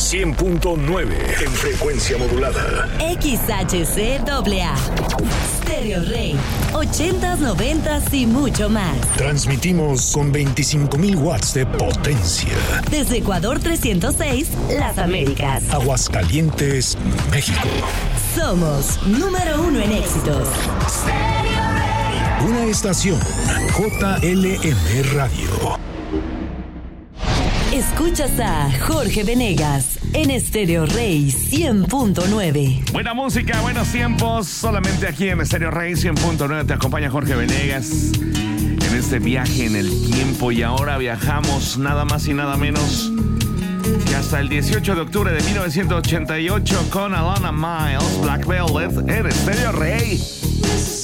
100.9 en frecuencia modulada. XHCAA. Stereo Rey. 80s, 90s y mucho más. Transmitimos con 25,000 watts de potencia. Desde Ecuador 306, Las Américas. Aguascalientes, México. Somos número 1 en éxitos. Stereo Rey. Una estación JLM Radio. Escuchas a Jorge Venegas en Stereo Rey 100.9. Buena música, buenos tiempos. Solamente aquí en Stereo Rey 100.9 te acompaña Jorge Venegas en este viaje en el tiempo. Y ahora viajamos nada más y nada menos que hasta el 18 de octubre de 1988 con Alana Miles, Black Velvet en Stereo Rey.